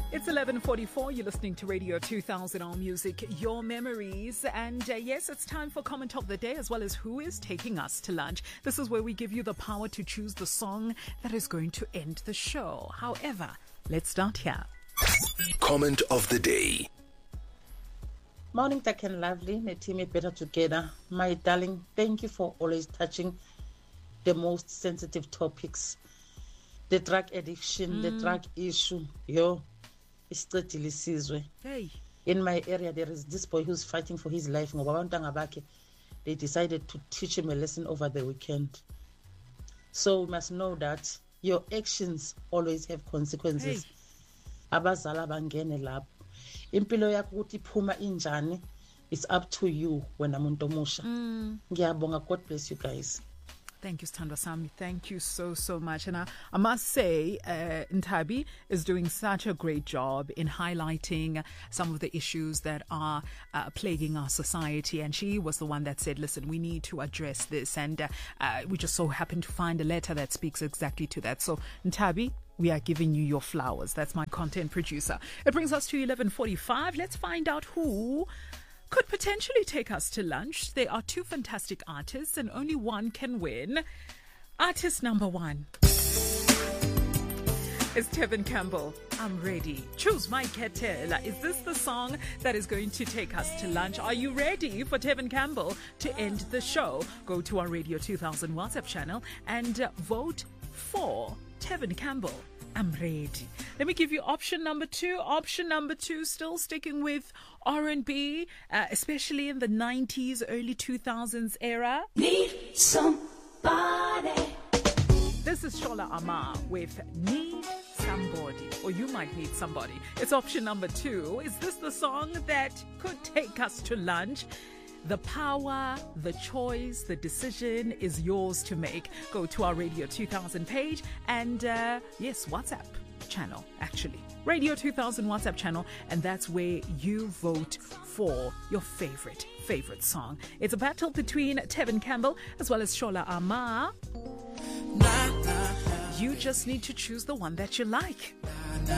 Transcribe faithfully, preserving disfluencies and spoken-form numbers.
It's eleven forty-four. You're listening to Radio two thousand All Music, Your Memories. And uh, yes, it's time for Comment of the Day, as well as who is taking us to lunch. This is where we give you the power to choose the song that is going to end the show. However, let's start here. Comment of the Day. Morning, Tech and Lovely, the team is better together. My darling, thank you for always touching the most sensitive topics. The drug addiction, mm. the drug issue, yo. Hey. In my area, there is this boy who's fighting for his life. They decided to teach him a lesson over the weekend. So we must know that your actions always have consequences. Abazala bangene lapho. Impilo yakho ukuthi iphuma injani, it's up to you when umuntu omusha. Ngiyabonga, God bless you guys. Thank you, Sthandwa Sami. Thank you so, so much. And I, I must say, uh, Ntabi is doing such a great job in highlighting some of the issues that are uh, plaguing our society. And she was the one that said, listen, we need to address this. And uh, uh, we just so happened to find a letter that speaks exactly to that. So, Ntabi, we are giving you your flowers. That's my content producer. It brings us to eleven forty-five. Let's find out who could potentially take us to lunch. There are two fantastic artists and only one can win. Artist number one is Tevin Campbell. I'm ready. Choose my ketela. Is this the song that is going to take us to lunch? Are you ready for Tevin Campbell to end the show? Go to our Radio two thousand WhatsApp channel and uh, vote for Tevin Campbell. I'm ready. Let me give you option number two. Option number two, still sticking with R and B, uh, especially in the nineties, early two thousands era. Need somebody. This is Shola Ama with Need Somebody, or You Might Need Somebody. It's option number two. Is this the song that could take us to lunch? The power, the choice, the decision is yours to make. Go to our Radio two thousand page and, uh, yes, WhatsApp channel, actually. Radio two thousand WhatsApp channel, and that's where you vote for your favorite, favorite song. It's a battle between Tevin Campbell as well as Shola Ama. You just need to choose the one that you like.